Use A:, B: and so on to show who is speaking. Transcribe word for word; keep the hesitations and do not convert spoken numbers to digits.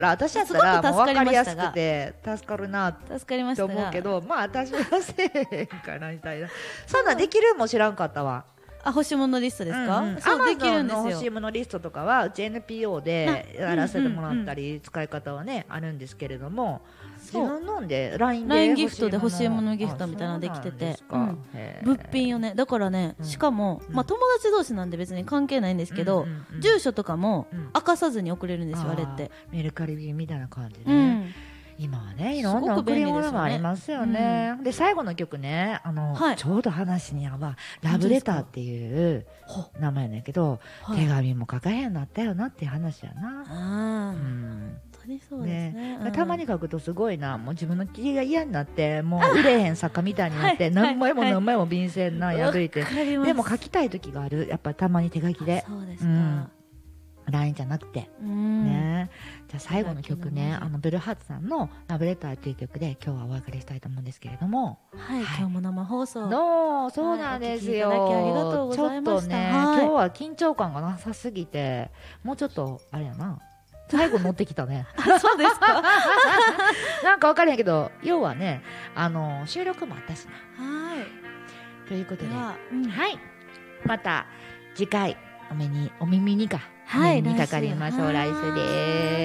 A: 私だったらもう分かりやすくて助かるな
B: 助かりました
A: と
B: が
A: 思うけど、まあ私はせえへんかなみたいな。そんなんできるも知らんかったわ。
B: あ、欲しいものリストですか？
A: うんうん、
B: そうできるんですよ。
A: Amazon の欲しいものリストとかはうち エヌピーオー でやらせてもらったり、うんうんうん、使い方はねあるんですけれども、自分のんで ライン で
B: ライン ギフトで欲しいものギフトみたいなのできてて、うん、物品をね、だからね、うん、しかも、まあ、友達同士なんで別に関係ないんですけど、うんうんうん、住所とかも明かさずに送れるんですよ、うん、あれって
A: メルカリ便みたいな感じで、ね、
B: うん、
A: 今はねいろんな贈り物がありますよね。で最後の曲ね、あの、はい、ちょうど話に合うラブレターっていう名前なんやけど、はい、手紙も書かへんなったよなっていう話やな。
B: あ、うん、本当にそうですね、
A: ね、たまに書くとすごいな、もう自分の気が嫌になってもう売れへん作家みたいになって何枚も何枚も便箋な破いて、でも書きたい時がある、やっぱたまに手書きで。
B: そうですか、うん、
A: ライン じゃなくて、ね、じゃあ最後の曲ね、あのブルーハーツさんのラブレターという曲で今日はお別れしたいと思うんですけれども、
B: はい、はい、今日も生放送
A: のそうなんですよ、はい、お聞きいただきありがとうございました。ちょっとね、はい、今日は緊張感がなさすぎてもうちょっとあれやな、最後乗ってきたね
B: そうですか
A: なんか分からへんけど要はね、あの収録もあったしな。
B: はい
A: ということで、
B: では、
A: うん、はいまた次回お目にお耳にか、
B: はい、
A: お目にかかりましょう。来週です。